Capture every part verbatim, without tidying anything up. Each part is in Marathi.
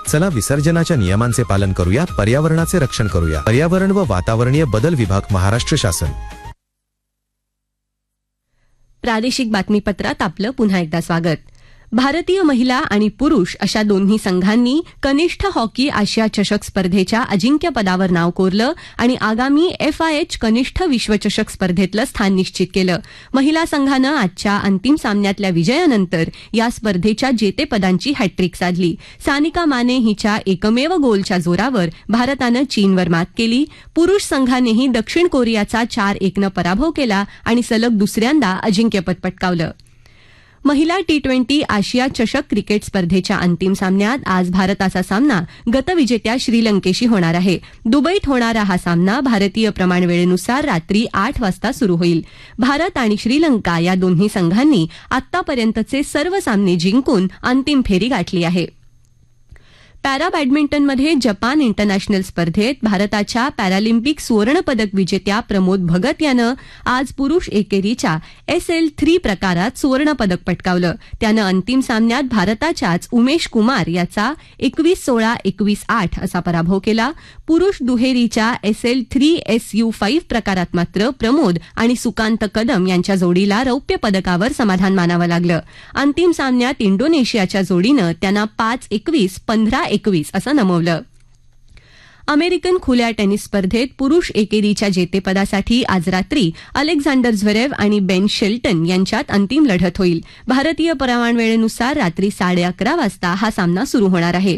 चला विसर्जनाच्या नियमांचे पालन करूया, पर्यावरणाचे रक्षण करूया. पर्यावरण व वातावरणीय बदल विभाग, महाराष्ट्र शासन. प्रादेशिक बातमीपत्रात आपलं पुन्हा एकदा स्वागत. भारतीय महिला आणि पुरुष अशा दोन्ही संघांनी कनिष्ठ हॉकी आशिया चषक स्पर्धेच्या अजिंक्यपदावर नाव कोरलं आणि आगामी एफआयएच कनिष्ठ विश्वचषक स्पर्धेतलं स्थान निश्चित केलं. महिला संघानं आजच्या अंतिम सामन्यातल्या विजयानंतर या स्पर्धेच्या जेतेपदांची हॅट्रिक साधली. सानिका माने हिच्या एकमेव गोलच्या जोरावर भारतानं चीनवर मात केली. पुरुष संघानेही दक्षिण कोरियाचा चार एकनं पराभव केला आणि सलग दुसऱ्यांदा अजिंक्यपद पटकावलं. महिला टी ट्वेंटी आशिया चषक क्रिकेट स्पर्धेच्या अंतिम सामन्यात आज भारताचा सामना गतविजेत्या श्रीलंकेशी होणार आहे. दुबईत होणारा हा सामना भारतीय प्रमाणवेळेनुसार रात्री आठ वाजता सुरू होईल. भारत आणि श्रीलंका या दोन्ही संघांनी आतापर्यंतचे सर्व सामने जिंकून अंतिम फेरी गाठली आहे. पॅरा बॅडमिंटनमध्ये जपान इंटरनॅशनल स्पर्धेत भारताच्या पॅरालिम्पिक सुवर्णपदक विजेत्या प्रमोद भगत यानं आज पुरुष एकेरीच्या एस एल थ्री प्रकारात सुवर्णपदक पटकावलं. त्यानं अंतिम सामन्यात भारताच्याच उमेश कुमार याचा एकवीस सोळा एकवीस आठ असा पराभव केला. पुरुष दुहेरीच्या S L three S U five प्रकारात मात्र प्रमोद आणि सुकांत कदम यांच्या जोडीला रौप्य पदकावर समाधान मानावं लागलं. अंतिम सामन्यात इंडोनेशियाच्या जोडीनं त्यांना पाच एकवीस पंधरा एकवीस असं नमवलं. अमेरिकन खुल्या टेनिस स्पर्धेत पुरुष एकेरीच्या जेतेपदासाठी आज रात्री अलेक्झांडर झ्वेरेव आणि बेन शेल्टन यांच्यात अंतिम लढत होईल. भारतीय प्रमाणवेळेनुसार रात्री साडे अकरा वाजता हा सामना सुरू होणार आहे.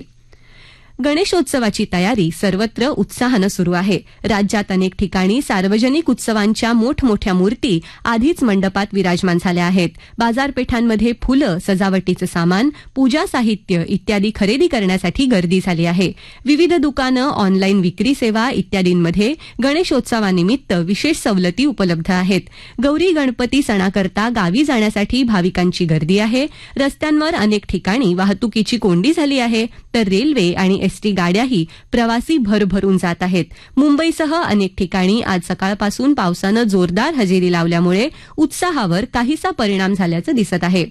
गणेशोत्सवाची तयारी सर्वत्र उत्साहानं सुरू आहे. राज्यात अनेक ठिकाणी सार्वजनिक उत्सवांच्या मोठमोठ्या मूर्ती आधीच मंडपात विराजमान झाल्या आहेत. बाजारपेठांमध्ये फुलं, सजावटीचं सामान, पूजा साहित्य इत्यादी खरेदी करण्यासाठी गर्दी झाली आहे. विविध दुकानं, ऑनलाईन विक्री सेवा इत्यादींमध्ये गणेशोत्सवानिमित्त विशेष सवलती उपलब्ध आहेत. गौरी गणपती सणाकरता गावी जाण्यासाठी भाविकांची गर्दी आहे. रस्त्यांवर अनेक ठिकाणी वाहतुकीची कोंडी झाली आहे, तर रेल्वे आणि एसटी गाड्याही प्रवासी भरभरून जात आहेत. मुंबईसह अनेक ठिकाणी आज सकाळपासून पावसानं जोरदार हजेरी लावल्यामुळे उत्साहावर काहीसा परिणाम झाल्याचं दिसत आहे.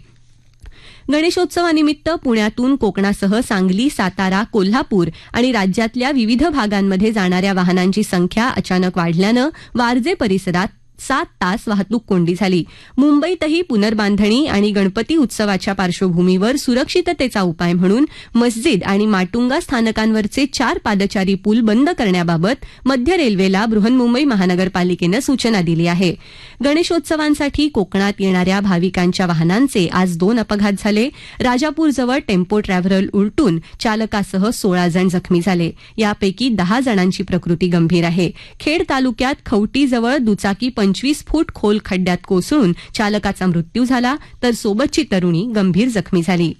गणेशोत्सवानिमित्त पुण्यातून कोकणासह सांगली, सातारा, कोल्हापूर आणि राज्यातल्या विविध भागांमध्ये जाणाऱ्या वाहनांची संख्या अचानक वाढल्यानं वारजे परिसरात सात तास वाहतूक कोंडी झाली. मुंबईतही पुनर्बांधणी आणि गणपती उत्सवाच्या पार्श्वभूमीवर सुरक्षिततेचा उपाय म्हणून मस्जिद आणि माटुंगा स्थानकांवरचे चार पादचारी पूल बंद करण्याबाबत मध्य रेल्वेला बृहन्मुंबई महानगरपालिकेनं सूचना दिली आहे. गणेशोत्सवांसाठी कोकणात येणाऱ्या भाविकांच्या वाहनांचे आज दोन अपघात झाले. राजापूरजवळ टेम्पो ट्रॅव्हलर उलटून चालकासह सोळा जण जखमी झाले. यापैकी दहा जणांची प्रकृती गंभीर आहे. खेड तालुक्यात खवटीजवळ दुचाकी पंचवीस फूट खोल खड्ड्यात कोसळून चालकाचा मृत्यू झाला, तर सोबतची तरुणी गंभीर जखमी झाली.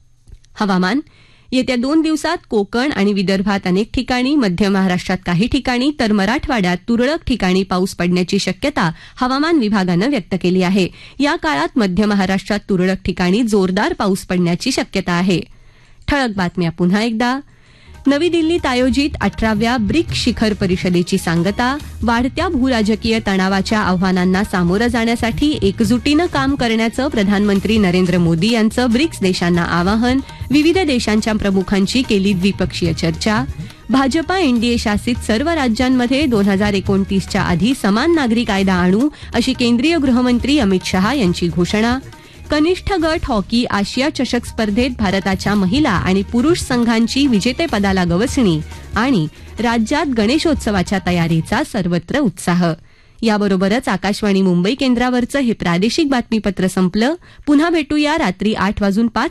हवामान. येत्या दोन दिवसात कोकण आणि विदर्भात अनेक ठिकाणी, मध्य महाराष्ट्रात काही ठिकाणी तर मराठवाड्यात तुरळक ठिकाणी पाऊस पडण्याची शक्यता हवामान विभागानं व्यक्त केली आहे. या काळात मध्य महाराष्ट्रात तुरळक ठिकाणी जोरदार पाऊस पडण्याची शक्यता आहे. ठळक बातम्या पुन्हा एकदा. नवी दिल्लीत आयोजित अठराव्या ब्रिक्स शिखर परिषदेची सांगता. वाढत्या भूराजकीय तणावाच्या आव्हानांना सामोरं जाण्यासाठी एकजुटीनं काम करण्याचं प्रधानमंत्री नरेंद्र मोदी यांचं ब्रिक्स देशांना आवाहन. विविध देशांच्या प्रमुखांची केली द्विपक्षीय चर्चा. भाजपा एनडीए शासित सर्व राज्यांमध्ये दोन हजार एकोणतीसच्या आधी समान नागरी कायदा आणू अशी केंद्रीय गृहमंत्री अमित शहा यांची घोषणा. कनिष्ठ गट हॉकी आशिया चषक स्पर्धेत भारताच्या महिला आणि पुरुष संघांची विजेतेपदाला गवसणी आणि राज्यात गणेशोत्सवाच्या तयारीचा सर्वत्र उत्साह. याबरोबरच आकाशवाणी मुंबई केंद्रावरचं हे प्रादेशिक बातमीपत्र संपलं. पुन्हा भेटूया रात्री आठ वाजून पाच